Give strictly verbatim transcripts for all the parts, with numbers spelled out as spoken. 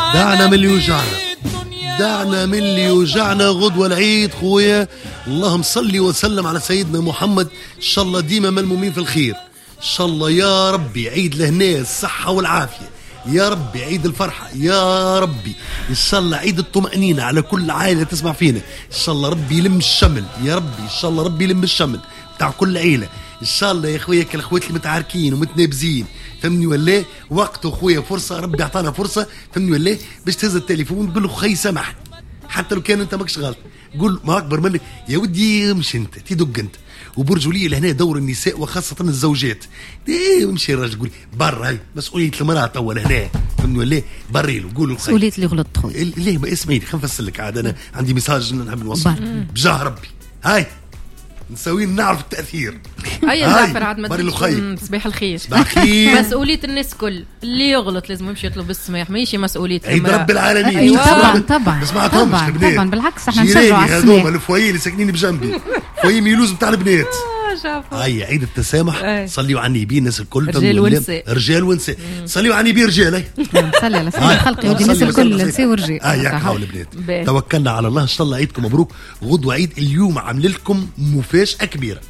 دعنا من اللي يوجعنا، دعنا من اللي يوجعنا. غدوة العيد خويا، اللهم صلي وسلم على سيدنا محمد. إن شاء الله ديما ملمومين في الخير إن شاء الله يا ربي. عيد لهنا الصحة والعافية يا ربي، عيد الفرحة يا ربي إن شاء الله، عيد الطمأنينة على كل عائلة تسمع فينا إن شاء الله. ربي يلم الشمل يا ربي إن شاء الله، ربي يلم الشمل بتاع كل عيلة إن شاء الله يا خويا. كالأخوات اللي متعاركين ومتنابزين فهمني ولا وقته خويا فرصة، ربي اعطانا فرصة فهمني ولا باش تهز التليفون تقول له خي سامحني، حتى لو كان انت ماكش غلط قول ما اكبر منك يا ودي مش انت تدق انت. وبرجوليه لهنا دور النساء وخاصة الزوجات. ايه ومشي الراجل يقول برا هاي مسؤولية المرأة اول هنا فهمني ولا بري له قولوا الخير مسؤولية اللي غلط خويا. ليه ما اسمعيني خلينا نفسر لك عاد. انا عندي مساج نحب نوصل بجاه ربي. هاي نسوي نعرف التأثير. هيا زعفر عاد ما صباح الخير. صباح الخير. مسؤولية الناس كل اللي يغلط لازم يمشي يطلب السماح، ماشي مسؤولية عيد رب العالمين. أيوة. طبعا طبعا طبعا طبعا بالعكس احنا نشجعوا على السماح. هذوما الفوايي اللي ساكنين بجنبي فوايي ميلوز بتاع البنات. هاي عيد التسامح. صليوا على النبي الناس الكل، رجال ونساء رجال ونساء. صليوا على النبي رجال. صلي على سيدنا الخلق ودي الناس الكل نساء ورجال. اه يا حول البنات. توكلنا على الله ان شاء الله. عيدكم مبروك. غدوة عيد اليوم عامل لكم مفاجأة كبيرة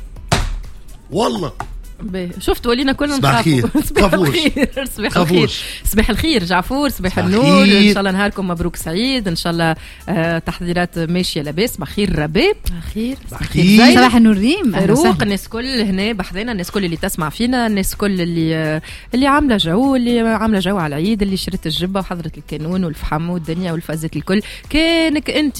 والله. شفت ولينا كلنا صباح الخير. صباح الخير. صباح الخير. صباح الخير جعفور. صباح النور. ان شاء الله نهاركم مبروك سعيد ان شاء الله. آه تحضيرات ماشيه لاباس. صباح الخير رباب. خير. صباح النور ريم. فاروق. الناس كل هنا بحذنا، الناس كل اللي تسمع فينا، الناس كل اللي آه اللي عامله جو، اللي عامله جو على العيد، اللي شرت الجبه وحضرت الكانون والفحم والدنيا والفازات الكل. كانك انت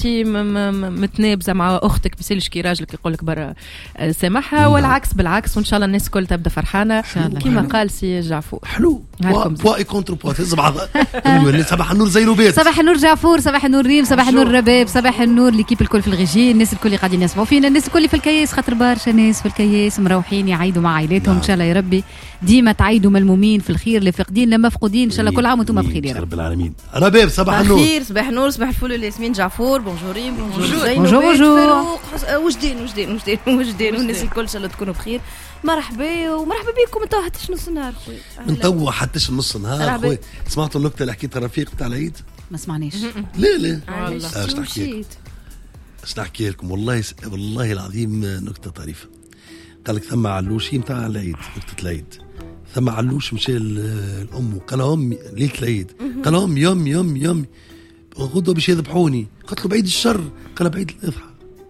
متنابزه مع اختك بسيلش كي راجلك يقول لك برا آه سامحها، والعكس بالعكس. وان شاء الله الناس كل تبدا فرحانه كما قال سي جعفور. حلو بوا اي كونتر بوا تهز بعضها. صباح النور زي لوبيت. صباح النور جعفور. صباح النور ريم. صباح النور رباب. صباح النور ليكيب الكل في الغيجين، الناس الكل اللي قاعدين يسمعوا فينا، الناس الكل في الكياس، خاطر برشا ناس في الكياس مروحين يعيدوا مع عائلاتهم. ان شاء الله يا ربي ديما تعيدوا ملمومين في الخير، لا فاقدين لا مفقودين. ان شاء الله كل عام وانتم بخير يا رب العالمين. رباب صباح النور. خير. صباح النور. صباح الفل والياسمين. جعفور بونجورين بونجور بونجور بونجور. وجدين وجدين وجدين وجدين والناس الكل ان شاء الله تكونوا بخير. مرحبا ومرحبا بكم. انتوا حتىش نص النهار خويا. انتوا حتىش نص النهار خويا. سمعتوا النكته اللي حكيتها رفيق بتاع العيد؟ ما سمعناش. لا لا والله اش نحكي اش نحكي لكم والله والله العظيم نكته طريفه. قال لك ثم علوشي نتاع العيد، نكته العيد. ثم علوش مشى الام وقال لهم ليله العيد، قال لهم يوم يوم يوم غدوه باش يذبحوني. قالت له بعيد الشر، قال بعيد الاضحى.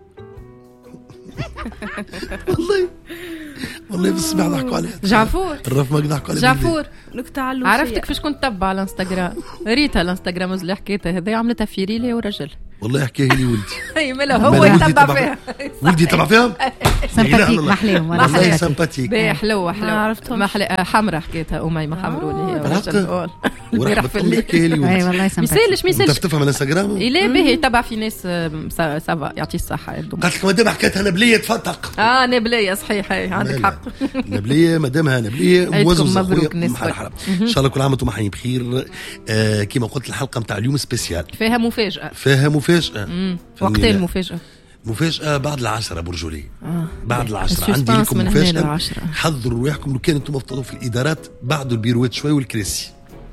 والله والله بالصباح ضحكوا عليه جعفور. الرف ما ضحكوا عليه جعفور. نكتة على عرفتك فاش كنت تتبع على الانستغرام. ريتها الانستغرام اللي حكيتها هذه عملتها في ريلي ورجل. والله يحكيها لي ولدي. اي ملا هو يتبع فيها. ولدي يتبع فيها. سمباتيك محليهم والله سمباتيك. باهي حلوه حلوه. عرفتهم. حمرا حكيتها اميمه حمروني هي ورجل. ورحمة الله يحكيها لي ولدي. اي والله سمباتيك. ميسالش ميسالش. تفتفهم الانستغرام؟ لا باهي يتبع في ناس سافا يعطيه الصحه. قالت لك مادام حكيتها نبليه تفتق. اه نبليه صحيح عندك حق. نبليه مادامها نبليه موزوزه مبروك ان شاء الله كل عام وانتم حيين بخير. آه كما قلت الحلقه نتاع اليوم سبيسيال فيها مفاجاه. فيها مفاجاه. وقت المفاجاه؟ مفاجاه بعد العشرة برجولي. آه. بعد العشرة عندي لكم مفاجاه. حضروا رواحكم لو كان انتم مفترضوا في الادارات بعد البيروات شوي والكراسي.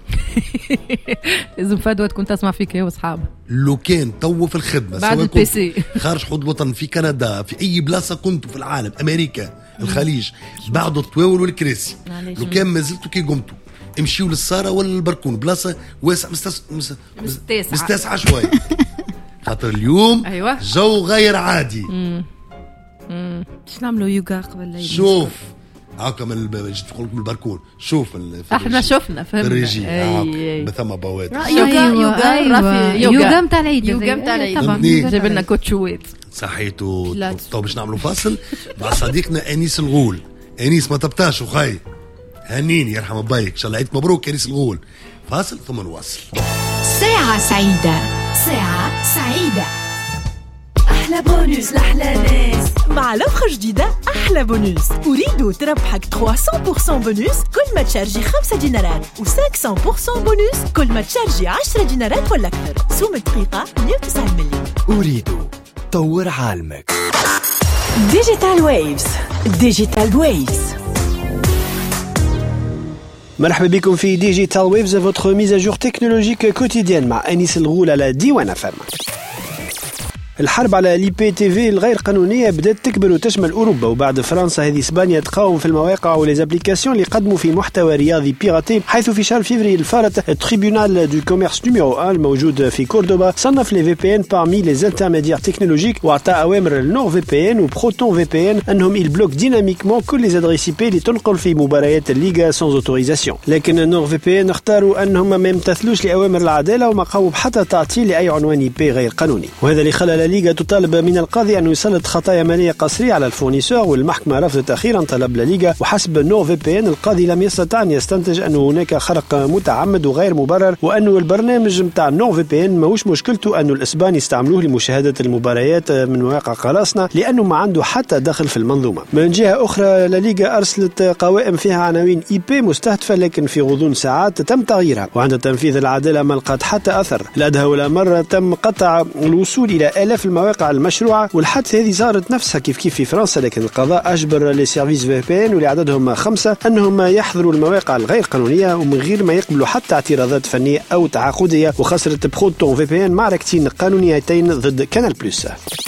لازم فدوة تكون تسمع فيك يا واصحابها. لو كان تو في الخدمه بعد البي سي خارج حدود الوطن في كندا في اي بلاصه كنتوا في العالم امريكا الخليج بعد الطواول والكراسي لو كان ما زلتوا كي قمتوا امشيوا للصاره ولا البركون بلاصه واسع مستس... مس... مستاسعه مستاسعه شوي. خاطر اليوم أيوة. جو غير عادي. باش نعملوا يوغا قبل العيد. شوف هاكا من جيت نقول لكم البركون شوف احنا شفنا فهمنا الريجي بثم بوات يوغا يوغا يوغا نتاع العيد. يوغا نتاع العيد طبعا جاب لنا كوتشوات صحيتو. تو باش نعملوا فاصل مع صديقنا انيس الغول. انيس ما تبتاش وخاي هنيني يرحم بايك ان شاء الله عيد مبروك انيس الغول. فاصل ثم نواصل. ساعة سعيدة. ساعة سعيدة. أحلى بونوس لأحلى ناس مع لفخة جديدة. أحلى بونوس أريد تربحك ثلاثمية بالمية بونوس كل ما تشارجي خمسة دينارات و500 بالمية بونوس كل ما تشارجي عشرة دينارات ولا أكثر. سوم الدقيقة مية وتسعين مليون. أريد طور عالمك. ديجيتال ويفز. ديجيتال ويفز مرحبا بكم في ديجيتال ويفز votre mise à jour technologique quotidienne مع أنيس الغول على ديوان فم. الحرب على لي بي تي في الغير قانونية بدأت تكبر وتشمل أوروبا، وبعد فرنسا هذه إسبانيا تقاوم في المواقع وليزابليكاسيون اللي قدموا في محتوى رياضي بيراتي، حيث في شهر فيفري الفارط التريبيونال دو كوميرس نيميرو واحد الموجود في كوردوبا صنف لي في بي ان parmi les intermédiaires technologiques وأعطى أوامر للنور في بي ان وبروتون في بي ان أنهم يبلوك ديناميكمون كل لي زادريس اي بي اللي تنقل في مباريات الليغا سانز اوتوريزاسيون. لكن النور في بي ان اختاروا أنهم ما يمتثلوش لأوامر العدالة وما قاموا بحتى تعطيل لأي عنوان اي بي غير قانوني، وهذا اللي خلى لا ليغا تطالب من القاضي أنه يسلط خطايا مالية قصرية على الفورنيسور، والمحكمة رفضت أخيرا طلب لا ليغا. وحسب نور في بي ان القاضي لم يستطع أن يستنتج أنه هناك خرق متعمد وغير مبرر، وأنه البرنامج متاع نور في بي ان ماهوش مشكلته أنه الإسبان يستعملوه لمشاهدة المباريات من مواقع قراصنة، لأنه ما عنده حتى دخل في المنظومة. من جهة أخرى لا ليغا أرسلت قوائم فيها عناوين اي بي مستهدفة، لكن في غضون ساعات تم تغييرها، وعند تنفيذ العدالة ما لقت حتى أثر. الأدهى ولا مرة تم قطع الوصول إلى آلاف المواقع المشروعة، والحادثة هذه صارت نفسها كيف كيف في فرنسا، لكن القضاء أجبر لي سيرفيس في بي ان واللي عددهم خمسة أنهم يحظروا المواقع الغير قانونية ومن غير ما يقبلوا حتى اعتراضات فنية أو تعاقدية. وخسرت بروتون في بي ان معركتين قانونيتين ضد كانال بلس.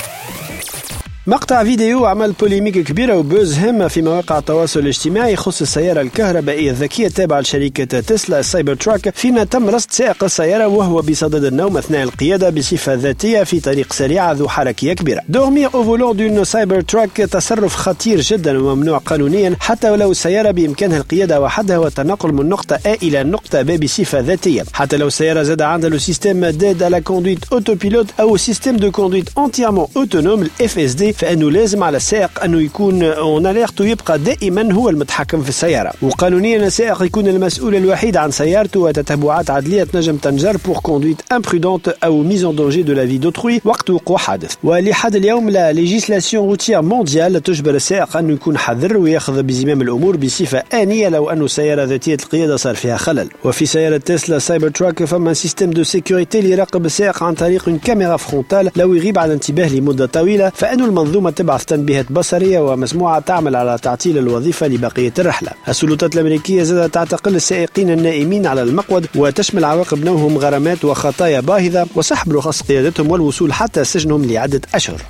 مقطع فيديو عمل بوليميك كبيرة وبوز هامة في مواقع التواصل الاجتماعي يخص السيارة الكهربائية الذكية التابعة لشركة تسلا السايبر تراك، فيما تم رصد سائق السيارة وهو بصدد النوم أثناء القيادة بصفة ذاتية في طريق سريع ذو حركية كبيرة. دورمير أو فولون دون سايبر تراك تصرف خطير جدا وممنوع قانونيا، حتى ولو السيارة بإمكانها القيادة وحدها والتنقل من نقطة A إلى نقطة B بصفة ذاتية، حتى لو السيارة زاد عندها لو سيستم ديد على كوندويت أوتوبيلوت أو سيستم دو كوندويت أنتيامون أوتونوم الاف اس دي، فإنه لازم على السائق أنه يكون اون اليرت ويبقى دائما هو المتحكم في السيارة. وقانونيا السائق يكون المسؤول الوحيد عن سيارته، وتتبعات عدلية تنجم تنجر بور كوندويت امبرودونت أو ميز ان دونجي دو لا في دوتروي وقت وقوع حادث. ولحد اليوم لا ليجيسلاسيون روتيير مونديال تجبر السائق أنه يكون حذر ويأخذ بزمام الأمور بصفة آنية لو أنه سيارة ذاتية القيادة صار فيها خلل. وفي سيارة تسلا سايبر تراك فما سيستم دو سيكوريتي اللي يراقب السائق عن طريق une كاميرا فرونتال، لو يغيب عن انتباه لمدة طويلة فإنه المنظومة تبعث تنبيهات بصرية ومسموعة تعمل على تعطيل الوظيفة لبقية الرحلة. السلطات الأمريكية زادت تعتقل السائقين النائمين على المقود، وتشمل عواقب نومهم غرامات وخطايا باهظة وسحب رخص قيادتهم والوصول حتى سجنهم لعدة أشهر.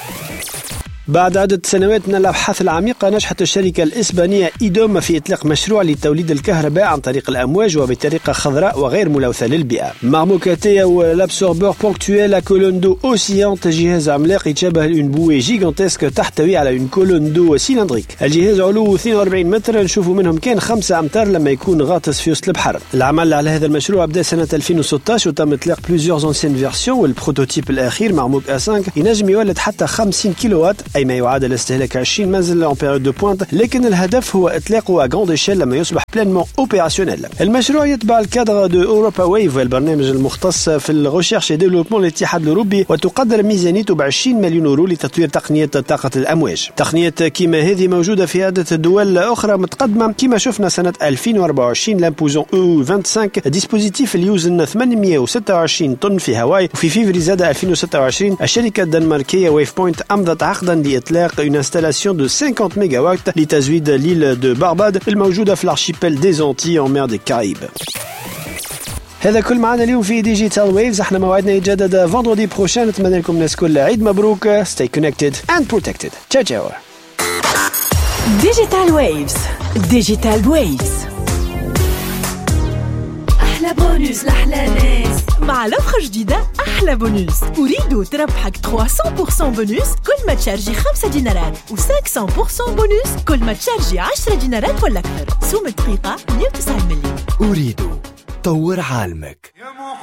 بعد عدة سنوات من الأبحاث العميقة نجحت الشركة الإسبانية إيدوم في إطلاق مشروع لتوليد الكهرباء عن طريق الأمواج وبطريقة خضراء وغير ملوثة للبيئة. مارموكاتية والابسوربور بونكتويل لا كولون دو اوسيانت، جهاز عملاق يتشابه لأون بوي جيغانتسك تحتوي على أون كولون دو سيلندريك. الجهاز علوه اثنين وأربعين متر، نشوفوا منهم كان خمسة أمتار لما يكون غاطس في وسط البحر. العمل على هذا المشروع بدأ سنة ألفين وستة عشر وتم إطلاق بلوزيور أنسيان فيرسيون، والبروتوتيب الأخير مارموك إيه خمسة ينجم يولد حتى خمسين كيلووات، أي ما يعادل استهلاك عشرين منزل en période de pointe، لكن الهدف هو إطلاقه à grande échelle لما يصبح pleinement opérationnel. المشروع يتبع الكادر دو أوروبا ويف، البرنامج المختص في الريشيرش وديفلوبمون الاتحاد الأوروبي، وتقدر ميزانيته ب عشرين مليون يورو لتطوير تقنية طاقة الأمواج. تقنية كيما هذه موجودة في عدة دول أخرى متقدمة، كما شفنا سنة ألفين وأربعة وعشرين لامبوزون او خمسة وعشرين ديسبوزيتيف اللي يوزن ثمانمئة وستة وعشرين طن في هاواي. وفي فيفري زاد ألفين وستة وعشرين الشركة الدنماركية ويف بوينت أمضت عقدا لإطلاق une installation de cinquante mégawatts لتزويد l'île de Barbade الموجودة في l'archipel des Antilles en mer des Caraïbes. هذا كل معنا اليوم في ديجيتال ويفز، احنا موعدنا يتجدد فاندردي بروشان. نتمنى لكم الناس كل عيد مبروك. Stay connected and protected. Ciao ciao. ديجيتال ويفز. ديجيتال ويفز. أحلى بونوس لأحلى ناس. مع لفخة جديدة أحلى بونوس. أريد تربحك ثلاثمئة بالمئة بونوس كل ما تشارجي خمسة دينارات و500% بونوس كل ما تشارجي عشرة دينارات ولا أكثر. سوم الدقيقة مئة وتسعين مليون. أريد طور عالمك.